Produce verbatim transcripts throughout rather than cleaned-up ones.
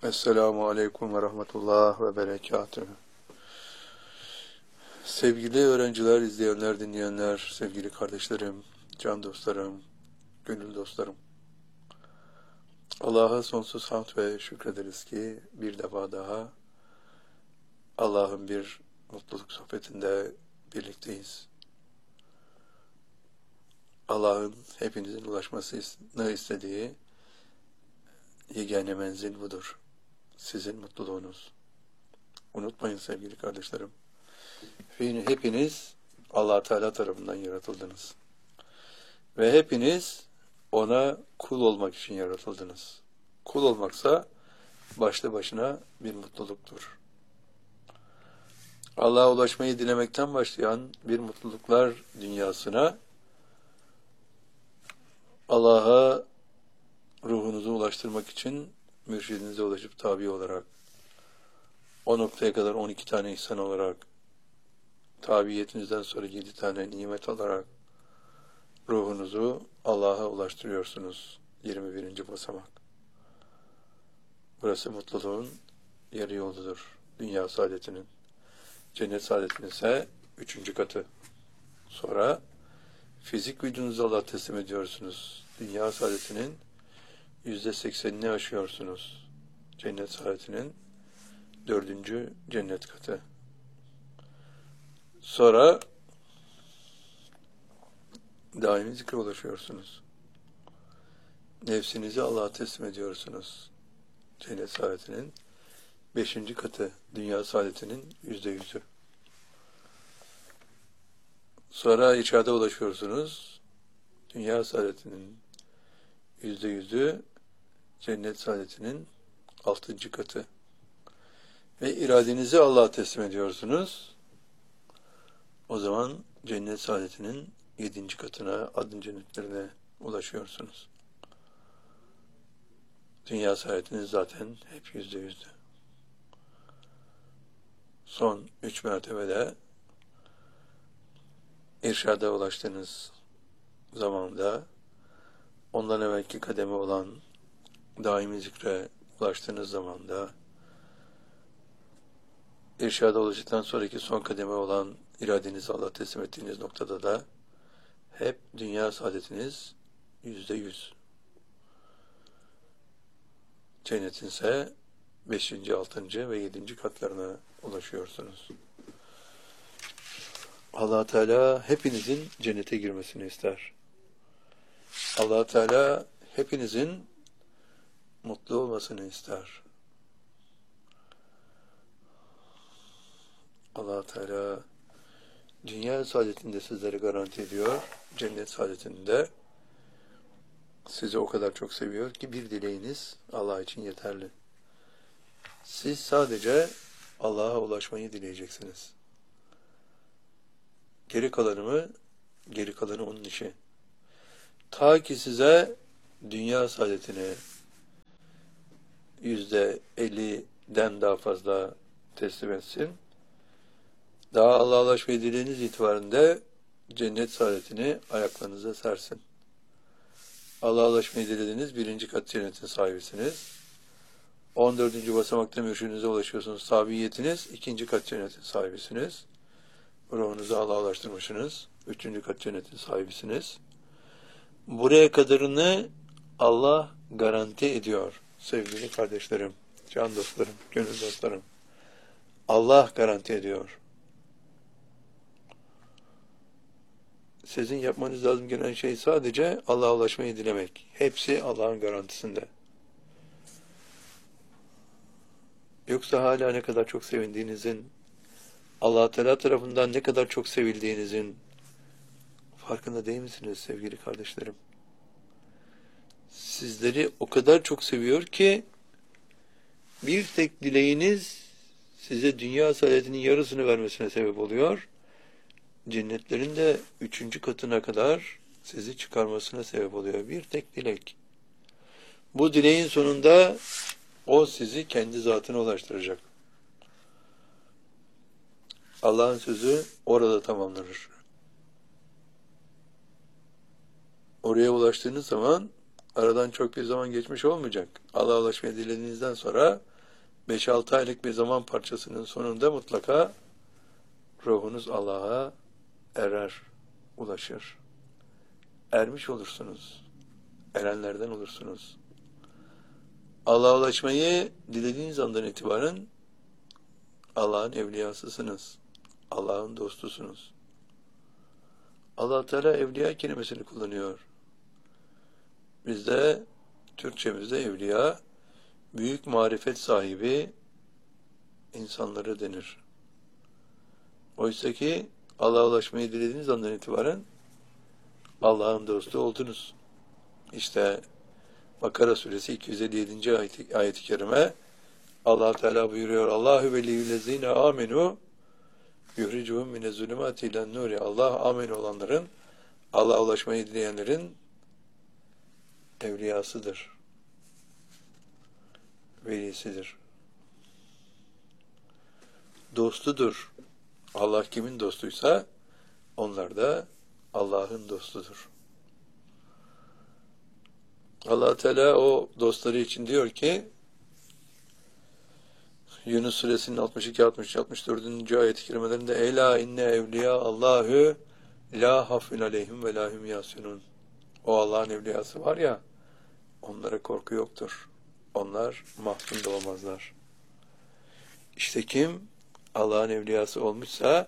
Esselamu Aleyküm ve Rahmetullah ve Berekatühü. Sevgili öğrenciler, izleyenler, dinleyenler, sevgili kardeşlerim, can dostlarım, gönül dostlarım. Allah'a sonsuz hamd ve şükrederiz ki bir defa daha Allah'ın bir mutluluk sohbetinde birlikteyiz. Allah'ın hepinizin ulaşmasını istediği yegane menzil budur. Sizin mutluluğunuz. Unutmayın sevgili kardeşlerim. Hepiniz Allah Teala tarafından yaratıldınız. Ve hepiniz ona kul olmak için yaratıldınız. Kul olmaksa başlı başına bir mutluluktur. Allah'a ulaşmayı dilemekten başlayan bir mutluluklar dünyasına Allah'a ruhunuzu ulaştırmak için mürşidinize ulaşıp tabi olarak o noktaya kadar on iki tane ihsan olarak tabiiyetinizden sonra yedi tane nimet olarak ruhunuzu Allah'a ulaştırıyorsunuz. yirmi birinci basamak. Burası mutluluğun yarı yoludur. Dünya saadetinin. Cennet saadetinin ise üçüncü katı. Sonra fizik vücudunuzu Allah'a teslim ediyorsunuz. Dünya saadetinin yüzde seksenini aşıyorsunuz. Cennet saadetinin dördüncü cennet katı. Sonra daimi zikre ulaşıyorsunuz. Nefsinizi Allah'a teslim ediyorsunuz. Cennet saadetinin beşinci katı, dünya saadetinin yüzde yüzü. Sonra irşada ulaşıyorsunuz. Dünya saadetinin yüzde yüzü, cennet saadetinin altıncı katı. Ve iradenizi Allah'a teslim ediyorsunuz. O zaman cennet saadetinin yedinci katına, adın cennetlerine ulaşıyorsunuz. Dünya saadetiniz zaten hep yüzde yüzdü. Son üç mertebede irşada ulaştığınız zamanda ondan evvelki kademe olan daimi zikre ulaştığınız zamanda irşada ulaştıktan sonraki son kademe olan iradenizi Allah'a teslim ettiğiniz noktada da hep dünya saadetiniz yüzde yüz. Cennetin ise beşinci, altıncı ve yedinci katlarına ulaşıyorsunuz. Allah Teala hepinizin cennete girmesini ister. Allah Teala hepinizin mutlu olmasını ister. Allah Teala dünya saadetinde sizlere garanti ediyor, cennet saadetinde sizi o kadar çok seviyor ki bir dileğiniz Allah için yeterli. Siz sadece Allah'a ulaşmayı dileyeceksiniz. Geri kalanımı, geri kalanı onun işi. Ta ki size dünya saadetini yüzde elliden daha fazla teslim etsin. Daha Allah'a ulaşmayı dilediğiniz itibarında cennet saadetini ayaklarınıza sersin. Allah'a ulaşmayı dilediğiniz birinci kat cennetin sahibisiniz. on dördüncü basamakta mürşidinize ulaşıyorsunuz. Tabiyetiniz ikinci kat cennetin sahibisiniz. Ruhunuzu Allah'a ulaştırmışsınız. Üçüncü kat cennetin sahibisiniz. Buraya kadarını Allah garanti ediyor sevgili kardeşlerim, can dostlarım, gönül dostlarım. Allah garanti ediyor. Sizin yapmanız lazım gelen şey sadece Allah'a ulaşmayı dilemek. Hepsi Allah'ın garantisinde. Yoksa hala ne kadar çok sevindiğinizin, Allah Teala tarafından ne kadar çok sevildiğinizin farkında değil misiniz sevgili kardeşlerim? Sizleri o kadar çok seviyor ki bir tek dileğiniz size dünya saadetinin yarısını vermesine sebep oluyor. Cennetlerin de üçüncü katına kadar sizi çıkarmasına sebep oluyor. Bir tek dilek. Bu dileğin sonunda o sizi kendi zatına ulaştıracak. Allah'ın sözü orada tamamlanır. Oraya ulaştığınız zaman aradan çok bir zaman geçmiş olmayacak. Allah'a ulaşmayı dilediğinizden sonra beş altı aylık bir zaman parçasının sonunda mutlaka ruhunuz Allah'a erer, ulaşır. Ermiş olursunuz. Erenlerden olursunuz. Allah'a ulaşmayı dilediğiniz andan itibaren Allah'ın evliyasısınız. Allah'ın dostusunuz. Allah Teala evliya kelimesini kullanıyor. Bizde Türkçemizde evliya büyük marifet sahibi insanları denir. Oysa ki Allah'a ulaşmayı dilediğiniz andan itibaren Allah'ın dostu oldunuz. İşte Bakara suresi iki yüz elli yedinci ayet-i, ayet-i kerime Allah Teala buyuruyor. Allahu veliyyüllezine amenu yuhricuhum mine zulümati ilen nuri. Allah amin olanların, Allah'a ulaşmayı dileyenlerin evliyasıdır. Velisidir. Dostudur. Allah kimin dostuysa onlar da Allah'ın dostudur. Allah Teala o dostları için diyor ki Yunus suresinin altmış iki altmış üç altmış dördüncü ayet-i kerimelerinde Ela inne evliya Allahü la hafun aleyhim ve lahum yasunun. O Allah'ın evliyası var ya, onlara korku yoktur. Onlar mahzun da olmazlar. İşte kim Allah'ın evliyası olmuşsa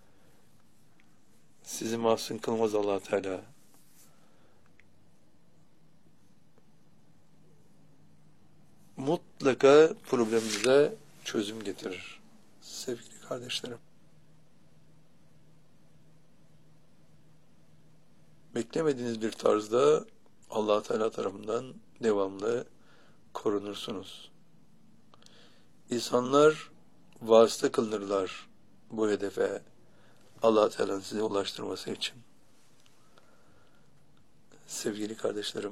sizi mahzun kılmaz Allah Teala. Mutlaka problemimize çözüm getirir. Sevgili kardeşlerim. Beklemediğiniz bir tarzda Allah Teala tarafından devamlı korunursunuz. İnsanlar vasıta kılınırlar bu hedefe Allah Teala'nın size ulaştırması için. Sevgili kardeşlerim,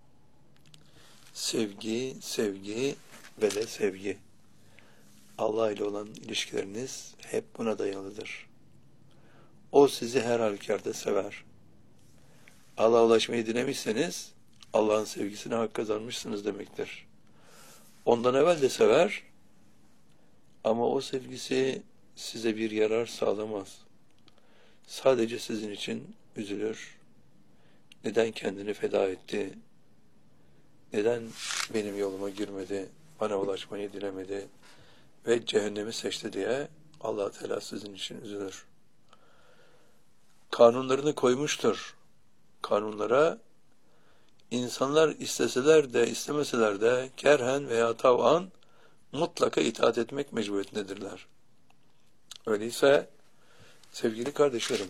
sevgi, sevgi ve de sevgi. Allah ile olan ilişkileriniz hep buna dayalıdır. O sizi her halükarda sever. Allah'a ulaşmayı dilemişseniz Allah'ın sevgisine hak kazanmışsınız demektir. Ondan evvel de sever ama o sevgisi size bir yarar sağlamaz. Sadece sizin için üzülür. Neden kendini feda etti? Neden benim yoluma girmedi? Bana ulaşmayı dilemedi? Ve cehennemi seçti diye Allah Teala sizin için üzülür. Kanunlarını koymuştur. Kanunlara insanlar isteseler de istemeseler de kerhen veya tav'an mutlaka itaat etmek mecburiyetindedirler. Öyleyse sevgili kardeşlerim,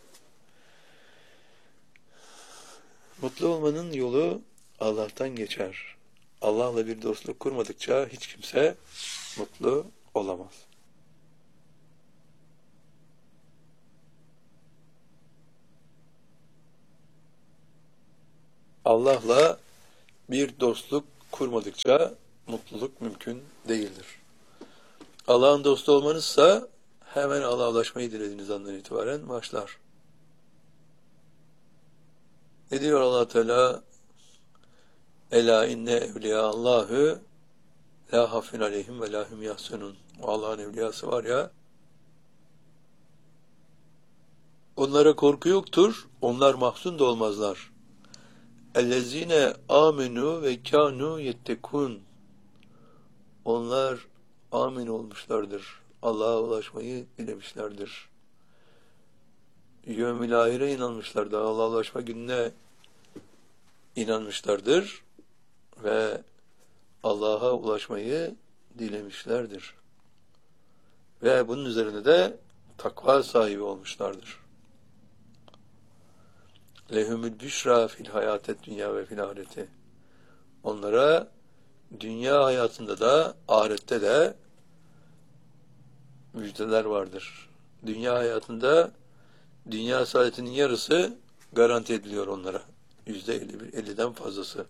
mutlu olmanın yolu Allah'tan geçer. Allah'la bir dostluk kurmadıkça hiç kimse mutlu olamaz. Allah'la bir dostluk kurmadıkça mutluluk mümkün değildir. Allah'ın dostu olmanızsa hemen Allah'a ulaşmayı dilediğiniz andan itibaren başlar. Ne diyor Allah Teala? Ela inne evliya Allahü la hafun aleyhim ve lahum yahsunun. O Allah'ın evliyası var ya, onlara korku yoktur, onlar mahzun da olmazlar. Ellezine amenu ve kanu yettekun. Onlar amin olmuşlardır. Allah'a ulaşmayı dilemişlerdir. Yevmil ahire inanmışlardır. Allah'a ulaşma gününe inanmışlardır ve Allah'a ulaşmayı dilemişlerdir. Ve bunun üzerine de takva sahibi olmuşlardır. Lehumül büşra fil hayatet dünya ve fil ahireti. Onlara dünya hayatında da ahirette de müjdeler vardır. Dünya hayatında dünya saadetinin yarısı garanti ediliyor onlara. Yüzde elliden fazlası.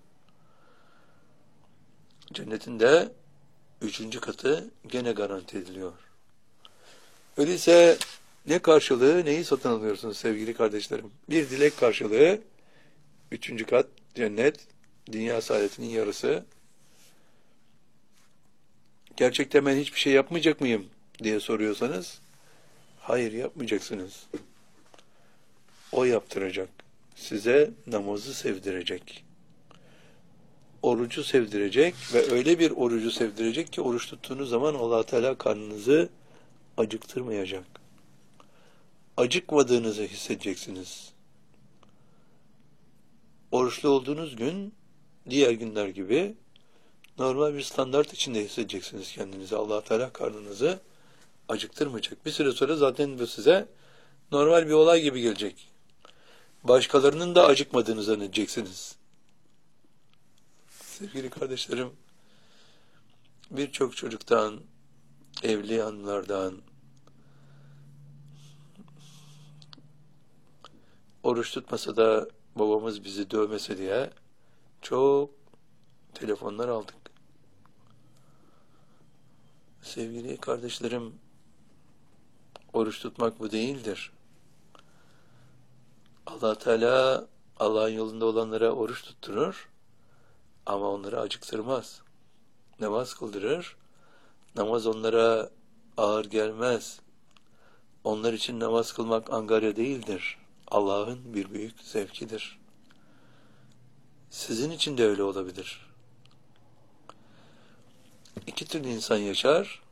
Cennetin de üçüncü katı gene garanti ediliyor. Öyleyse ne karşılığı, neyi satın alıyorsunuz sevgili kardeşlerim? Bir dilek karşılığı, üçüncü kat cennet, dünya saadetinin yarısı. gerçekten ben hiçbir şey yapmayacak mıyım diye soruyorsanız, hayır yapmayacaksınız. O yaptıracak. Size namazı sevdirecek. Orucu sevdirecek ve öyle bir orucu sevdirecek ki oruç tuttuğunuz zaman Allah Teala karnınızı acıktırmayacak. Acıkmadığınızı hissedeceksiniz. Oruçlu olduğunuz gün diğer günler gibi normal bir standart içinde hissedeceksiniz kendinizi. Allah Teala karnınızı acıktırmayacak. Bir süre sonra zaten bu size normal bir olay gibi gelecek. Başkalarının da acıkmadığını zannedeceksiniz. Sevgili kardeşlerim, birçok çocuktan, evli hanımlardan, oruç tutmasa da babamız bizi dövmese diye çok telefonlar aldık. Sevgili kardeşlerim, oruç tutmak bu değildir. Allah Teala Allah'ın yolunda olanlara oruç tutturur ama onları acıktırmaz. Namaz kıldırır. Namaz onlara ağır gelmez. Onlar için namaz kılmak angarya değildir. Allah'ın bir büyük zevkidir. Sizin için de öyle olabilir. İki türlü insan yaşar.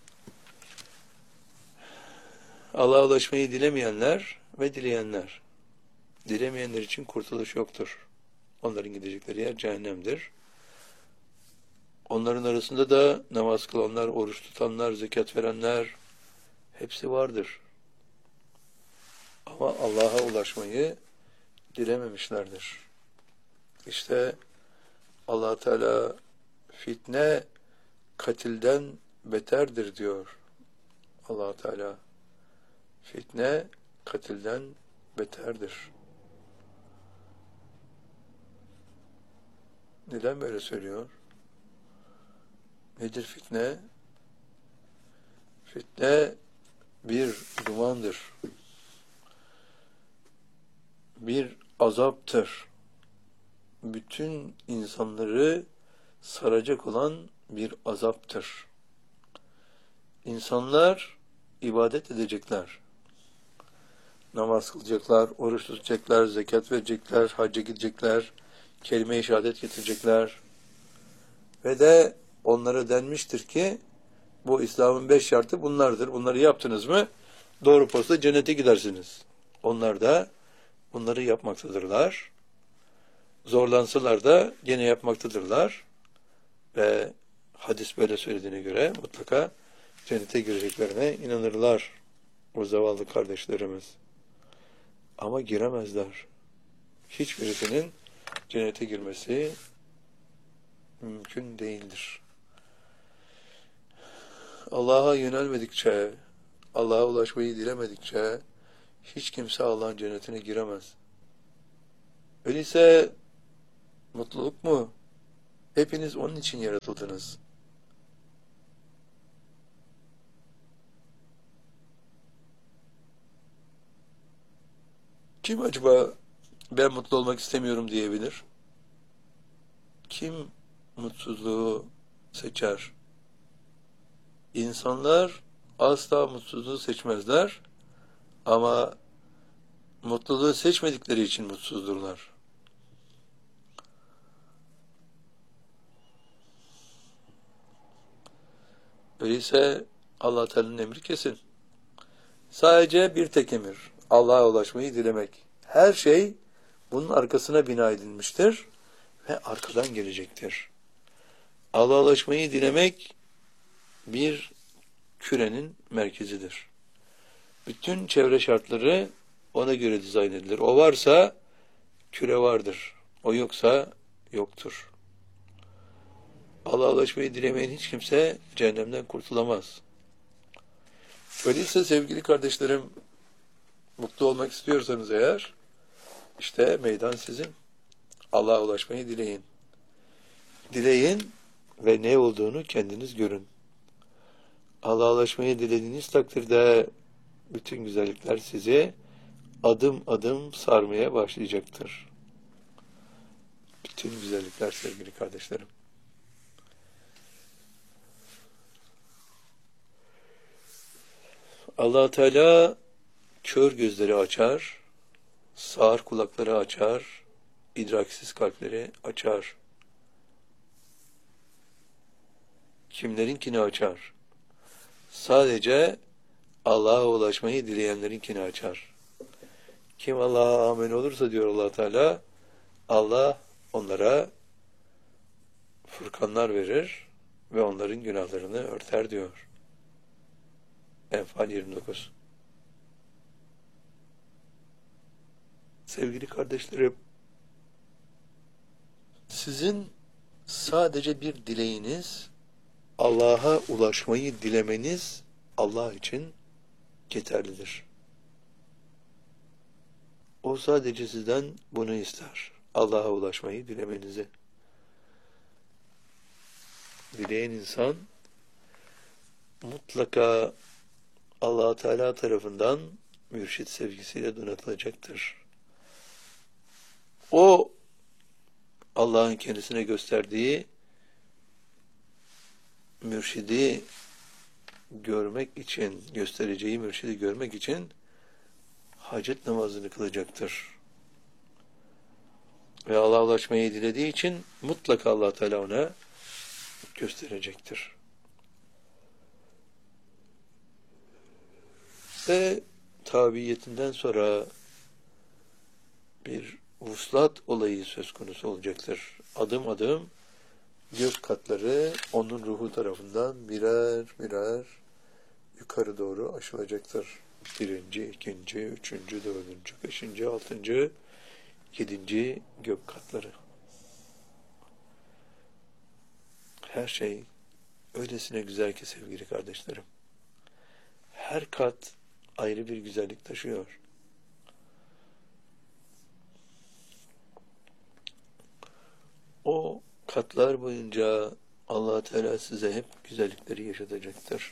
Allah'a ulaşmayı dilemeyenler ve dileyenler. Dilemeyenler için kurtuluş yoktur. Onların gidecekleri yer cehennemdir. Onların arasında da namaz kılanlar, oruç tutanlar, zekat verenler hepsi vardır. Ama Allah'a ulaşmayı dilememişlerdir. İşte Allah Teala fitne katilden beterdir diyor. Allah Teala fitne katilden beterdir. Neden böyle söylüyor? Nedir fitne? Fitne bir dumandır. Bir azaptır. Bütün insanları saracak olan bir azaptır. İnsanlar ibadet edecekler. Namaz kılacaklar, oruç tutacaklar, zekat verecekler, hacca gidecekler, kelime-i şehadet getirecekler. Ve de onlara denmiştir ki bu İslam'ın beş şartı bunlardır. Bunları yaptınız mı doğru posta cennete gidersiniz. Onlar da bunları yapmaktadırlar. Zorlansalar da gene yapmaktadırlar. Ve hadis böyle söylediğine göre mutlaka cennete gireceklerine inanırlar o zavallı kardeşlerimiz. Ama giremezler. Hiçbirisinin cennete girmesi mümkün değildir. Allah'a yönelmedikçe, Allah'a ulaşmayı dilemedikçe hiç kimse Allah'ın cennetine giremez. Öyleyse mutluluk mu? Hepiniz onun için yaratıldınız. Kim acaba ben mutlu olmak istemiyorum diyebilir? Kim mutsuzluğu seçer? İnsanlar asla mutsuzluğu seçmezler ama mutluluğu seçmedikleri için mutsuzdurlar. Öyleyse Allah Teala'nın emri kesin. Sadece bir tek emir. Allah'a ulaşmayı dilemek. Her şey bunun arkasına bina edilmiştir ve arkadan gelecektir. Allah'a ulaşmayı dilemek bir kürenin merkezidir. Bütün çevre şartları ona göre dizayn edilir. O varsa küre vardır. O yoksa yoktur. Allah'a ulaşmayı dilemeyen hiç kimse cehennemden kurtulamaz. Öyleyse sevgili kardeşlerim, mutlu olmak istiyorsanız eğer, işte meydan sizin. Allah'a ulaşmayı dileyin. Dileyin ve ne olduğunu kendiniz görün. Allah'a ulaşmayı dilediğiniz takdirde bütün güzellikler sizi adım adım sarmaya başlayacaktır. Bütün güzellikler sevgili kardeşlerim. Allah Teala kör gözleri açar, sağır kulakları açar, idraksiz kalpleri açar. Kimlerinkini açar? Sadece Allah'a ulaşmayı dileyenlerinkini açar. Kim Allah'a amin olursa diyor Allah Teala, Allah onlara furkanlar verir ve onların günahlarını örter diyor. Enfal yirmi dokuz. Sevgili kardeşlerim, sizin sadece bir dileğiniz, Allah'a ulaşmayı dilemeniz Allah için yeterlidir. O sadece sizden bunu ister. Allah'a ulaşmayı dilemenizi. Dileyen insan mutlaka Allah Teala tarafından mürşit sevgisiyle donatılacaktır. O Allah'ın kendisine gösterdiği mürşidi görmek için, göstereceği mürşidi görmek için hacet namazını kılacaktır. Ve Allah'a ulaşmayı dilediği için mutlaka Allah Teala ona gösterecektir. Ve tabiyetinden sonra bir vuslat olayı söz konusu olacaktır. Adım adım göz katları onun ruhu tarafından birer birer yukarı doğru aşılacaktır. Birinci, ikinci, üçüncü, dördüncü, beşinci, altıncı, yedinci gök katları. Her şey öylesine güzel ki sevgili kardeşlerim. Her kat ayrı bir güzellik taşıyor. O katlar boyunca Allah Teala size hep güzellikleri yaşatacaktır.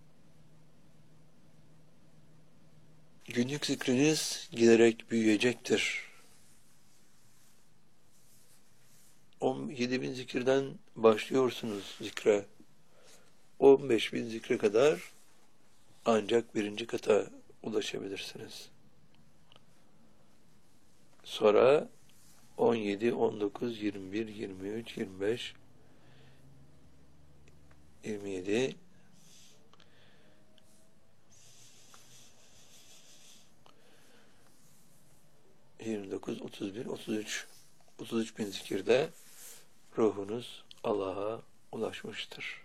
Günlük zikriniz giderek büyüyecektir. on yedi bin zikirden başlıyorsunuz zikre. on beş bin zikre kadar ancak birinci kata ulaşabilirsiniz. Sonra on yedi, on dokuz, yirmi bir, yirmi üç, yirmi beş, yirmi yedi, yirmi dokuz, otuz bir, otuz üç, otuz üç bin zikirde ruhunuz Allah'a ulaşmıştır.